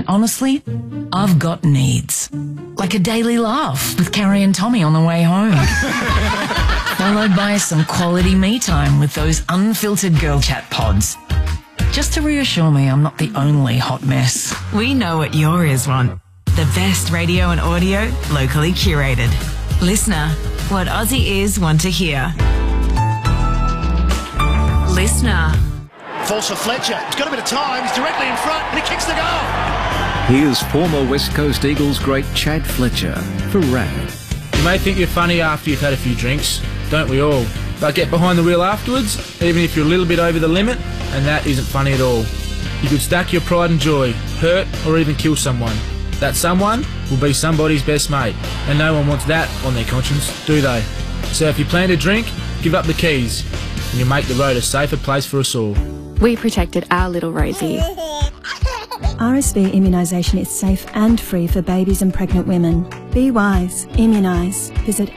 honestly, I've got needs. Like a daily laugh with Carrie and Tommy on the way home. Followed by some quality me time with those unfiltered girl chat pods. Just to reassure me I'm not the only hot mess. We know what your ears want. The best radio and audio, locally curated. Listener, what Aussie ears want to hear. Listener. Falls for Fletcher. He's got a bit of time. He's directly in front and he kicks the goal. Here's former West Coast Eagles great Chad Fletcher for RAD. You may think you're funny after you've had a few drinks. Don't we all? But get behind the wheel afterwards, even if you're a little bit over the limit, and that isn't funny at all. You could stack your pride and joy, hurt or even kill someone. That someone will be somebody's best mate, and no one wants that on their conscience, do they? So if you plan to drink, give up the keys, and you'll make the road a safer place for us all. We protected our little Rosie. RSV immunisation is safe and free for babies and pregnant women. Be wise. Immunise. Visit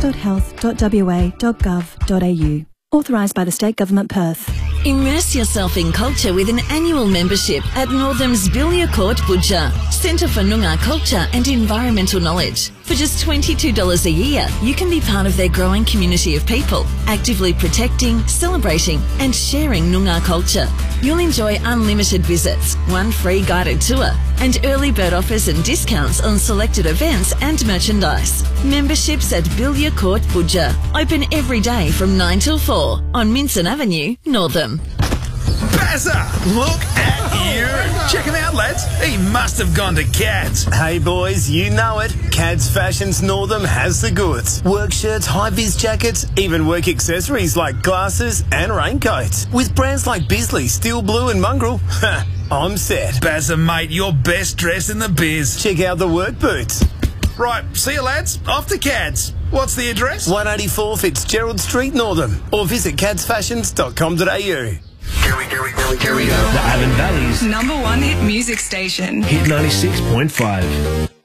access.health.wa.gov.au. Authorised by the State Government, Perth. Immerse yourself in culture with an annual membership at Northam's Billia Court Budja, Centre for Noongar Culture and Environmental Knowledge. For just $22 a year, you can be part of their growing community of people, actively protecting, celebrating and sharing Noongar culture. You'll enjoy unlimited visits, one free guided tour and early bird offers and discounts on selected events and merchandise. Memberships at Billia Court Budja, open every day from 9 till 4 on Minson Avenue, Northam. Bazza! Look at you! Check him out, lads. He must have gone to Cads. Hey, boys, you know it. Cads Fashions Northam has the goods. Work shirts, high-vis jackets, even work accessories like glasses and raincoats. With brands like Bisley, Steel Blue and Mongrel, I'm set. Bazza, mate, you're best dressed in the biz. Check out the work boots. Right, see you, lads. Off to Cads. What's the address? 184 Fitzgerald Street, Northam. Or visit cadsfashions.com.au. Here we go. The Island Valley's #1 hit music station. Hit 96.5.